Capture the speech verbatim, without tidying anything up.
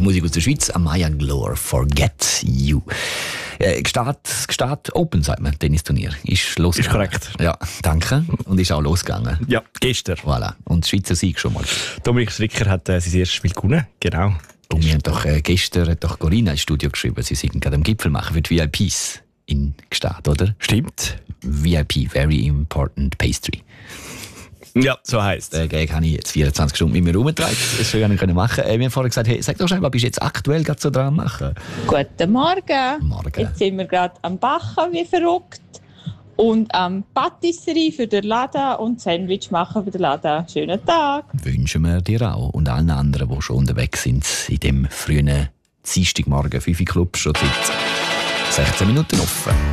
Musik aus der Schweiz, Amaya Glor, Forget You. Äh, Gstaad, Gstaad Open, sagt man, Tennisturnier. Ist losgegangen. Ist korrekt. Ja, danke. Und ist auch losgegangen. Ja, gestern. Voilà. Und Schweizer Sieg schon mal. Dominik Stricker hat äh, sein erstes Spiel gewonnen. Genau. Und wir haben doch, äh, gestern hat doch Corinna ins Studio geschrieben, sie sind gerade am Gipfel machen für die V I Ps in Gstaad, oder? Stimmt. V I P, Very Important Pastry. Ja, so heisst es. Den Gag habe ich jetzt vierundzwanzig Stunden mit mir rumgetragen. Das hätte ich gerne machen können. Wir haben vorhin gesagt, hey, sag doch schnell, was bist du jetzt aktuell gerade so dran am machen? Guten Morgen. Morgen. Jetzt sind wir gerade am Backen wie verrückt und am Patisserie für den Laden und Sandwich machen für den Laden. Schönen Tag. Wünschen wir dir auch und allen anderen, die schon unterwegs sind, in dem frühen Dienstagmorgen fünf Uhr Club schon seit sechzehn Minuten offen.